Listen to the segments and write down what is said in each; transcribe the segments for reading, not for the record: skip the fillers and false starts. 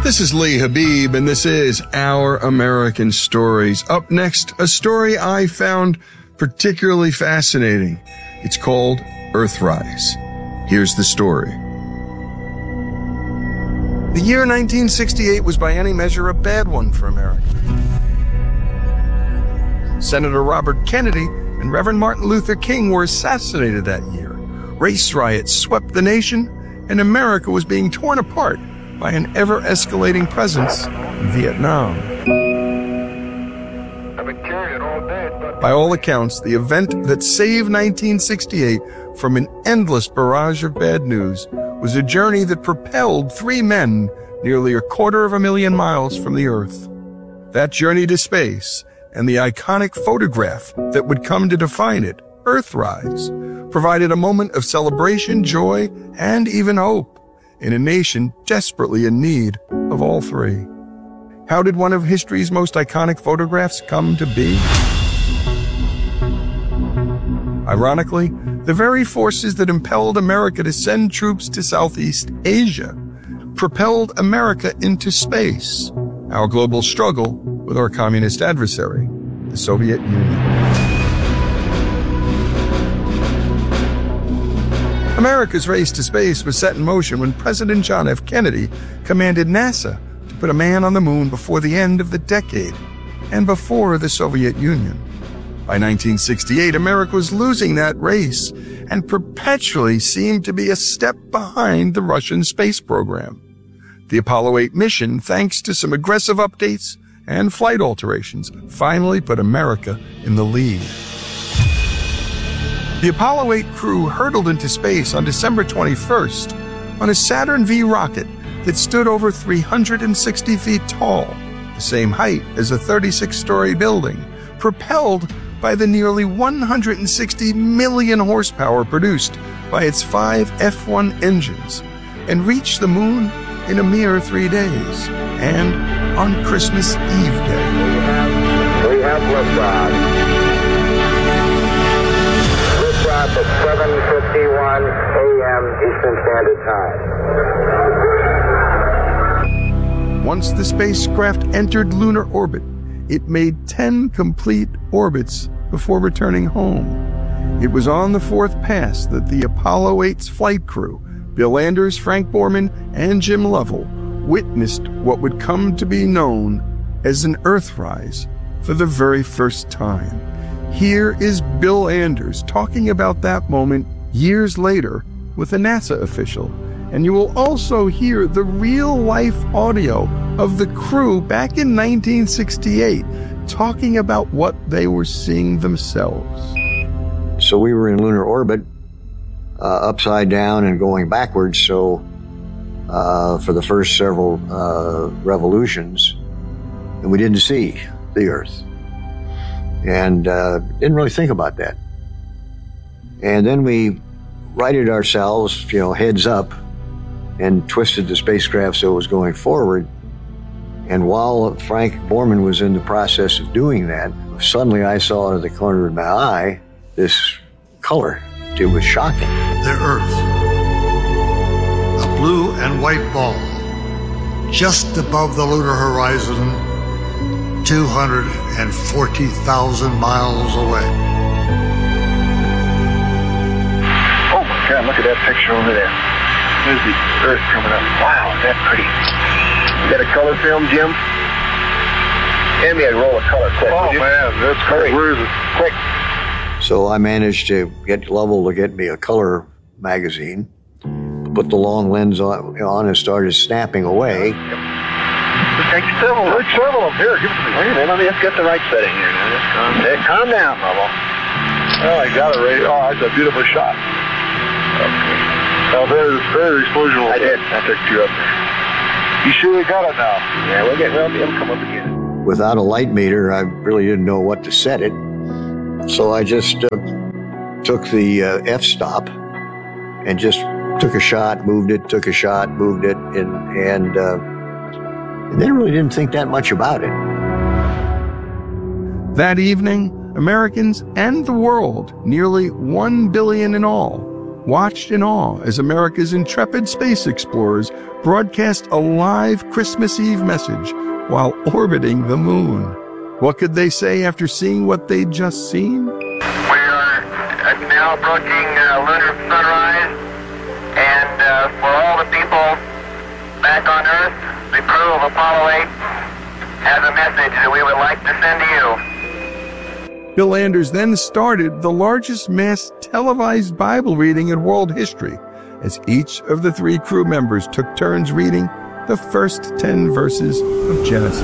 This is Lee Habib, and this is Our American Stories. Up next, a story I found particularly fascinating. It's called Earthrise. Here's the story. The year 1968 was by any measure a bad one for America. Senator Robert Kennedy and Reverend Martin Luther King were assassinated that year. Race riots swept the nation, and America was being torn apart by an ever-escalating presence in Vietnam. By all accounts, the event that saved 1968 from an endless barrage of bad news was a journey that propelled three men nearly 250,000 miles from the Earth. That journey to space and the iconic photograph that would come to define it, Earthrise, provided a moment of celebration, joy, and even hope in a nation desperately in need of all three. How did one of history's most iconic photographs come to be? Ironically, the very forces that impelled America to send troops to Southeast Asia propelled America into space, our global struggle with our communist adversary, the Soviet Union. America's race to space was set in motion when President John F. Kennedy commanded NASA to put a man on the moon before the end of the decade and before the Soviet Union. By 1968, America was losing that race and perpetually seemed to be a step behind the Russian space program. The Apollo 8 mission, thanks to some aggressive updates and flight alterations, finally put America in the lead. The Apollo 8 crew hurtled into space on December 21st on a Saturn V rocket that stood over 360 feet tall, the same height as a 36-story building, propelled by the nearly 160 million horsepower produced by its 5 F-1 engines, and reached the moon in a mere 3 days, and on Christmas Eve Day. We have liftoff. Liftoff at 7:51 a.m. Eastern Standard Time. Once the spacecraft entered lunar orbit, it made 10 complete orbits before returning home. It was on the fourth pass that the Apollo 8's flight crew, Bill Anders, Frank Borman, and Jim Lovell, witnessed what would come to be known as an Earthrise for the very first time. Here is Bill Anders talking about that moment years later with a NASA official, and you will also hear the real-life audio of the crew back in 1968 talking about what they were seeing themselves. So we were in lunar orbit, upside down and going backwards, so for the first several revolutions, and we didn't see the Earth. And didn't really think about that. And then we righted ourselves, heads up, and twisted the spacecraft so it was going forward. And while Frank Borman was in the process of doing that, suddenly I saw out of the corner of my eye this color. It was shocking. The Earth, a blue and white ball, just above the lunar horizon, 240,000 miles away. Oh my God, look at that picture over there. There's the Earth coming up. Wow, is that pretty. You got a color film, Jim? Hand me a roll of color quick. Oh man, that's great. Where is it? Quick. So I managed to get Lovell to get me a color magazine, put the long lens on and started snapping away. Take several of them. Here, give it to me. Wait a minute, let's get the right setting here now. Just calm down, Lovell. Oh, I got it right. Oh, that's a beautiful shot. Okay. Oh, there's explosion. I did. I picked you up there. You sure you got it now? Yeah, we'll come up again. Without a light meter, I really didn't know what to set it. So I just took the f-stop and just took a shot, moved it, took a shot, moved it, and then really didn't think that much about it. That evening, Americans and the world, nearly 1 billion in all, watched in awe as America's intrepid space explorers broadcast a live Christmas Eve message while orbiting the moon. What could they say after seeing what they'd just seen? We are now approaching lunar sunrise, and for all the people back on Earth, the crew of Apollo 8 has a message that we would like to send to you. Bill Anders then started the largest mass televised Bible reading in world history, as each of the 3 crew members took turns reading the first 10 verses of Genesis.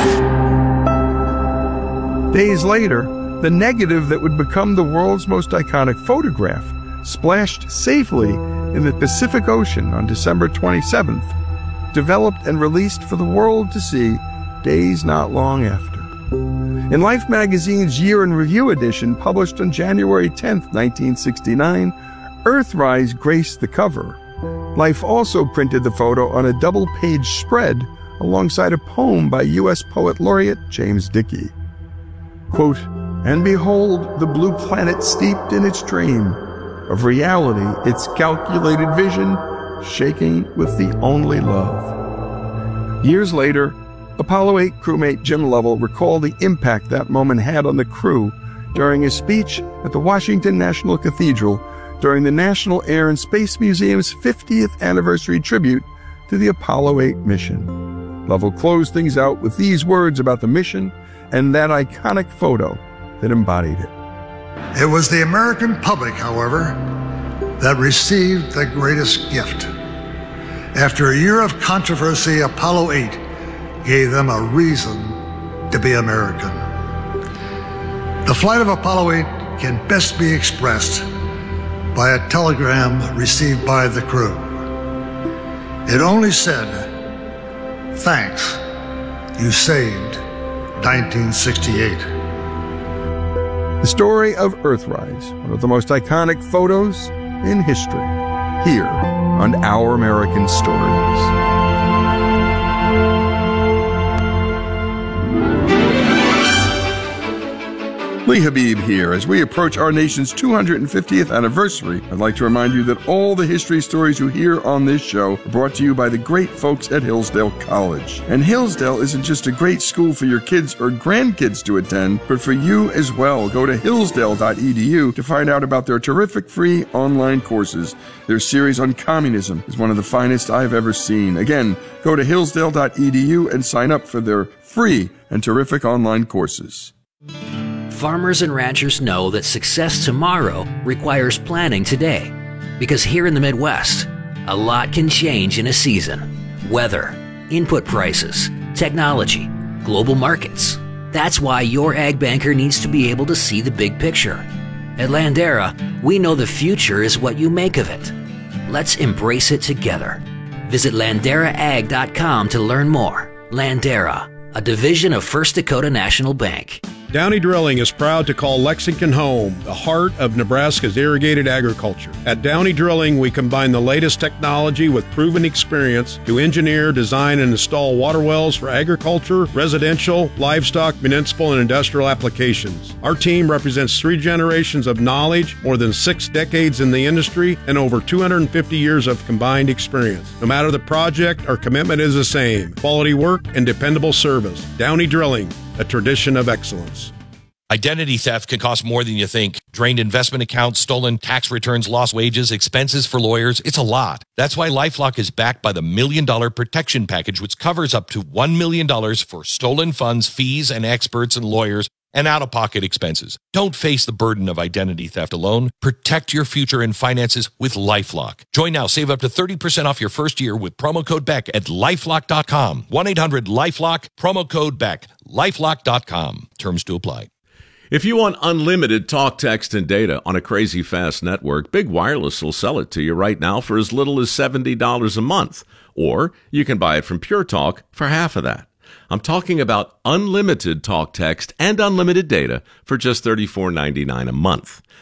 Days later, the negative that would become the world's most iconic photograph splashed safely in the Pacific Ocean on December 27th, developed and released for the world to see days not long after. In Life magazine's Year in Review edition, published on January 10th, 1969, Earthrise graced the cover. Life also printed the photo on a double-page spread alongside a poem by U.S. Poet Laureate James Dickey. Quote, "And behold, the blue planet steeped in its dream of reality, its calculated vision, shaking with the only love." Years later, Apollo 8 crewmate Jim Lovell recalled the impact that moment had on the crew during a speech at the Washington National Cathedral during the National Air and Space Museum's 50th anniversary tribute to the Apollo 8 mission. Lovell closed things out with these words about the mission and that iconic photo that embodied it. It was the American public, however, that received the greatest gift. After a year of controversy, Apollo 8 gave them a reason to be American. The flight of Apollo 8 can best be expressed by a telegram received by the crew. It only said, "Thanks, you saved 1968. The story of Earthrise, one of the most iconic photos in history, here on Our American Stories. Lee Habib here. As we approach our nation's 250th anniversary, I'd like to remind you that all the history stories you hear on this show are brought to you by the great folks at Hillsdale College. And Hillsdale isn't just a great school for your kids or grandkids to attend, but for you as well. Go to hillsdale.edu to find out about their terrific free online courses. Their series on communism is one of the finest I've ever seen. Again, go to hillsdale.edu and sign up for their free and terrific online courses. Farmers and ranchers know that success tomorrow requires planning today. Because here in the Midwest, a lot can change in a season. Weather, input prices, technology, global markets. That's why your ag banker needs to be able to see the big picture. At Landera, we know the future is what you make of it. Let's embrace it together. Visit LanderaAg.com to learn more. Landera, a division of First Dakota National Bank. Downey Drilling is proud to call Lexington home, the heart of Nebraska's irrigated agriculture. At Downey Drilling, we combine the latest technology with proven experience to engineer, design, and install water wells for agriculture, residential, livestock, municipal, and industrial applications. Our team represents 3 generations of knowledge, more than 6 decades in the industry, and over 250 years of combined experience. No matter the project, our commitment is the same: quality work and dependable service. Downey Drilling, a tradition of excellence. Identity theft can cost more than you think. Drained investment accounts, stolen tax returns, lost wages, expenses for lawyers. It's a lot. That's why LifeLock is backed by the $1 Million Protection Package, which covers up to $1 million for stolen funds, fees, and experts and lawyers, and out-of-pocket expenses. Don't face the burden of identity theft alone. Protect your future and finances with LifeLock. Join now. Save up to 30% off your first year with promo code BECK at LifeLock.com. 1-800-LifeLock, promo code BECK. LifeLock.com. Terms to apply. If you want unlimited talk, text, and data on a crazy fast network, Big Wireless will sell it to you right now for as little as $70 a month. Or you can buy it from Pure Talk for half of that. I'm talking about unlimited talk, text, and unlimited data for just $34.99 a month.